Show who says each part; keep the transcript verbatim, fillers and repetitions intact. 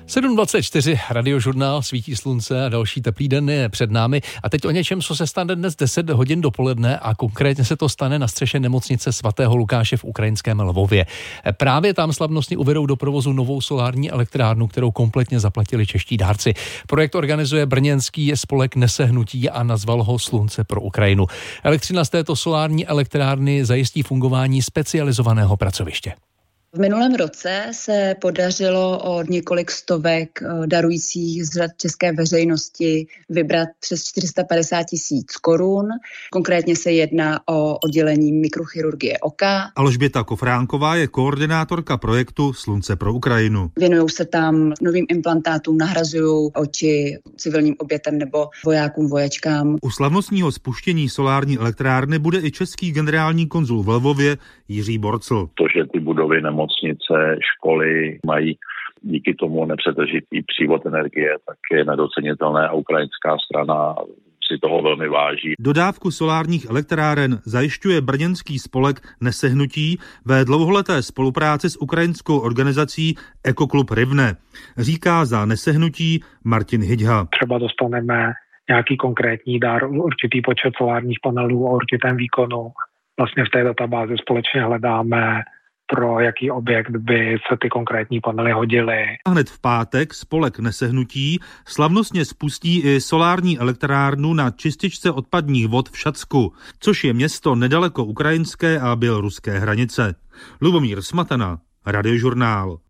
Speaker 1: sedm dvacet čtyři, Radiožurnál, svítí slunce a další teplý den je před námi. A teď o něčem, co se stane dnes deset hodin dopoledne a konkrétně se to stane na střeše nemocnice svatého Lukáše v ukrajinském Lvově. Právě tam slavnostně uvedou do provozu novou solární elektrárnu, kterou kompletně zaplatili čeští dárci. Projekt organizuje brněnský spolek Nesehnutí a nazval ho Slunce pro Ukrajinu. Elektřina z této solární elektrárny zajistí fungování specializovaného pracoviště.
Speaker 2: V minulém roce se podařilo od několik stovek darujících z řad české veřejnosti vybrat přes čtyři sta padesát tisíc korun. Konkrétně se jedná o oddělení mikrochirurgie oka.
Speaker 3: Alžběta Kofránková je koordinátorka projektu Slunce pro Ukrajinu.
Speaker 2: Věnují se tam novým implantátům, nahrazují oči civilním obětem nebo vojákům, vojačkám.
Speaker 3: U slavnostního spuštění solární elektrárny bude i český generální konzul v Lvově Jiří Borcl.
Speaker 4: To, že ty budovy nemocnice, školy mají díky tomu nepřetržitý přívod energie, tak je nedocenitelné a ukrajinská strana si toho velmi váží.
Speaker 3: Dodávku solárních elektráren zajišťuje brněnský spolek Nesehnutí ve dlouholeté spolupráci s ukrajinskou organizací Ekoklub Rivne. Říká za Nesehnutí Martin Hyďha.
Speaker 5: Třeba dostaneme nějaký konkrétní dar, určitý počet solárních panelů o určitém výkonu. Vlastně v té databázi společně hledáme, pro jaký objekt by se ty konkrétní panely hodily.
Speaker 3: A hned v pátek spolek Nesehnutí slavnostně spustí i solární elektrárnu na čističce odpadních vod v Šacku, což je město nedaleko ukrajinské a běloruské hranice. Lubomír Smatana, Radiožurnál.